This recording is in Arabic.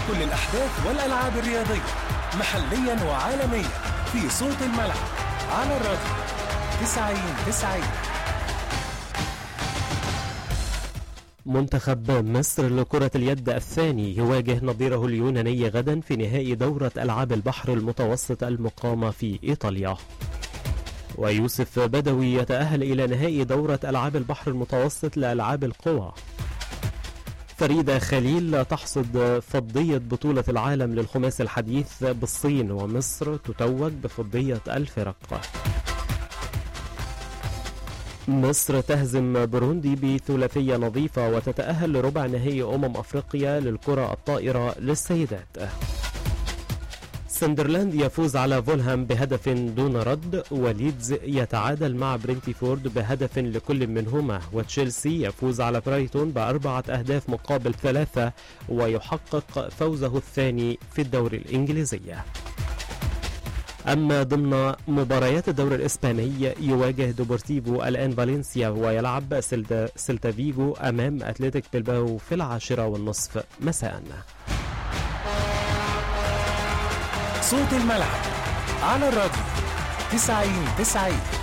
كل الأحداث والألعاب الرياضية محليا وعالميا في صوت الملعب على الراديو 90-90. منتخب مصر لكرة اليد الثاني يواجه نظيره اليوناني غدا في نهائي دورة ألعاب البحر المتوسط المقامة في إيطاليا. ويوسف بدوي يتأهل إلى نهائي دورة ألعاب البحر المتوسط لألعاب القوى. فريدة خليل تحصد فضية بطولة العالم للخماس الحديث بالصين، ومصر تتوج بفضية الفرق. مصر تهزم بوروندي بثلاثية نظيفة وتتأهل لربع نهائي أفريقيا للكرة الطائرة للسيدات. سندرلاند يفوز على فولهام بهدف دون رد، وليدز يتعادل مع برينتفورد بهدف لكل منهما، وتشيلسي يفوز على برايتون ب4 أهداف مقابل 3 ويحقق فوزه الثاني في الدوري الإنجليزي. أما ضمن مباريات الدوري الإسباني يواجه ديبورتيفو الآن فالنسيا، ويلعب سيلتا فيجو أمام أتلتيك بلباو في 10:30 مساء. صوت الملعب على الراديو 90-90.